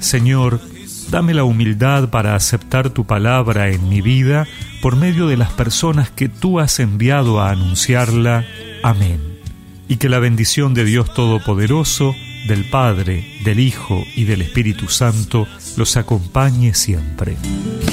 Señor, dame la humildad para aceptar tu palabra en mi vida por medio de las personas que tú has enviado a anunciarla. Amén. Y que la bendición de Dios Todopoderoso, del Padre, del Hijo y del Espíritu Santo los acompañe siempre.